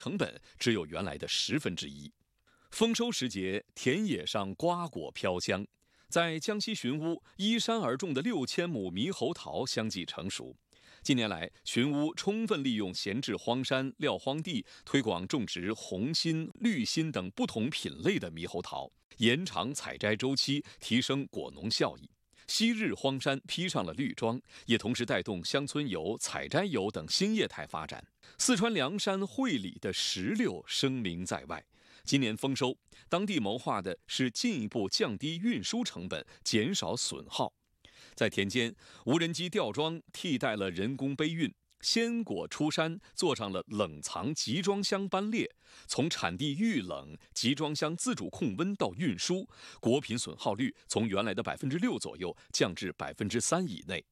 成本只有原来的1/10。丰收时节，田野上瓜果飘香，在江西寻乌，依山而种的6000亩猕猴桃相继成熟。近年来，寻乌充分利用闲置荒山、撂荒地，推广种植红心、绿心等不同品类的猕猴桃，延长采摘周期，提升果农效益。昔日荒山披上了绿装，也同时带动乡村游、采摘游等新业态发展。四川凉山会理的石榴声名在外。今年丰收，当地谋划的是进一步降低运输成本，减少损耗。在田间，无人机吊装替代了人工背运，鲜果出山做上了冷藏集装箱班列，从产地预冷、集装箱自主控温到运输，果品损耗率从原来的6%左右降至3%以内。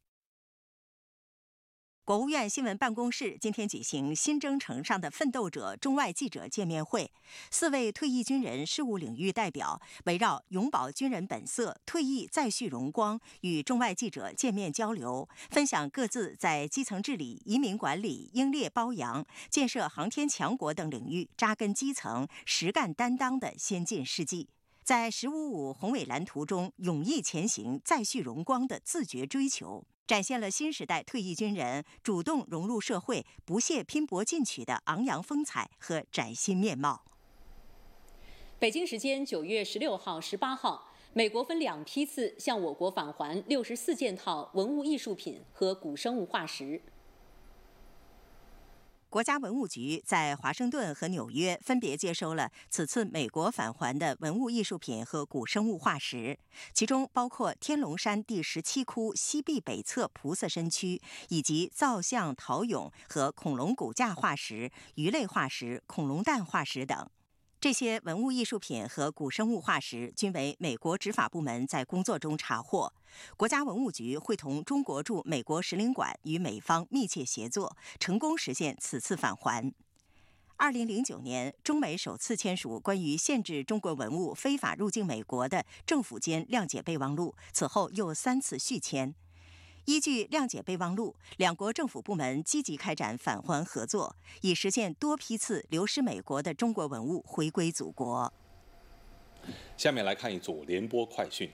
国务院新闻办公室今天举行新征程上的奋斗者中外记者见面会，4位退役军人事务领域代表围绕永葆军人本色、退役再续荣光，与中外记者见面交流，分享各自在基层治理、移民管理、英烈褒扬、建设航天强国等领域扎根基层、实干担当的先进事迹。在“1055”宏伟蓝图中勇毅前行、再续荣光的自觉追求，展现了新时代退役军人主动融入社会、不懈拼搏进取的昂扬风采和崭新面貌。 北京时间9月16号、18号，美国分2批次向我国返还64件套文物艺术品和古生物化石。 国家文物局在华盛顿和纽约分别接收了此次美国返还的文物艺术品和古生物化石，其中包括天龙山第17窟西壁北侧菩萨身躯，以及造像陶俑和恐龙骨架化石、鱼类化石、恐龙蛋化石等。这些文物艺术品和古生物化石均为美国执法部门在工作中查获。国家文物局会同中国驻美国使领馆与美方密切协作，成功实现此次返还。2009年，中美首次签署关于限制中国文物非法入境美国的政府间谅解备忘录，此后又3次续签。依据谅解备忘录，两国政府部门积极开展返还合作，以实现多批次流失美国的中国文物回归祖国。 下面来看一组联播快讯。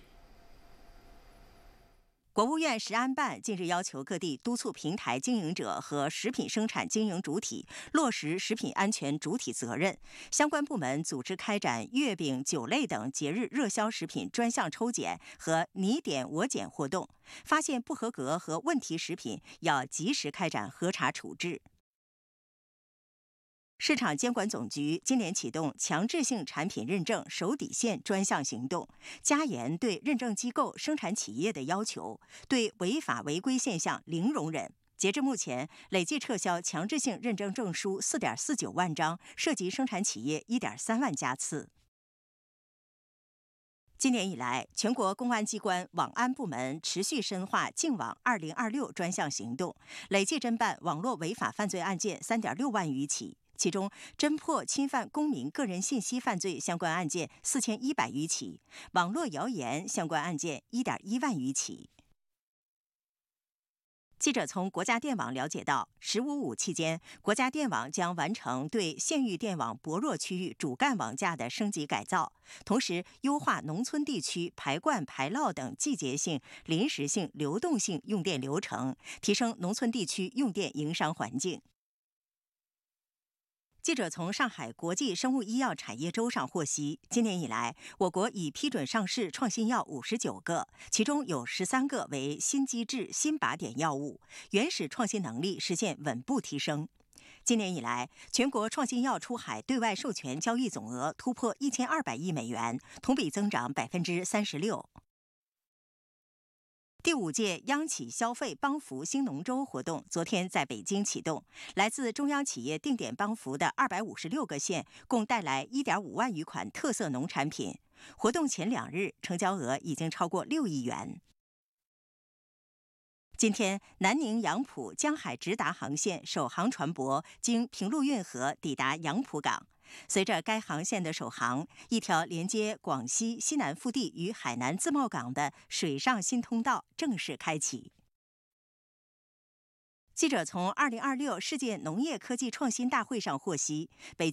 国务院食安办近日要求各地督促平台经营者和食品生产经营主体落实食品安全主体责任，相关部门组织开展月饼、酒类等节日热销食品专项抽检和你点我检活动，发现不合格和问题食品要及时开展核查处置。市场监管总局今年启动强制性产品认证守底线专项行动，加严对认证机构、生产企业的要求，对违法违规现象零容忍。截至目前，累计撤销强制性认证证书4.49万张，涉及生产企业1.3万家次。今年以来，全国公安机关网安部门持续深化净网2026专项行动，累计侦办网络违法犯罪案件3.6万余起，其中侦破侵犯公民个人信息犯罪相关案件4100余起，网络谣言相关案件1.1万余起。记者从国家电网了解到，“1055”期间，国家电网将完成对县域电网薄弱区域主干网架的升级改造，同时优化农村地区排灌、排涝等季节性、临时性、流动性用电流程，提升农村地区用电营商环境。记者从上海国际生物医药产业周上获悉，今年以来，我国已批准上市创新药59个，其中有13个为新机制、新靶点药物，原始创新能力实现稳步提升。今年以来，全国创新药出海对外授权交易总额突破1200亿美元，同比增长36%。第5届央企消费帮扶兴农周活动昨天在北京启动，来自中央企业定点帮扶的256个县，共带来1.5万余款特色农产品。活动前2日，成交额已经超过6亿元。今天，南宁杨浦江海直达航线首航船舶经平陆运河抵达杨浦港。随着该航线的首航，一条连接广西西南腹地与海南自贸港的水上新通道正式开启。记者从2026世界农业科技创新大会上获悉，北京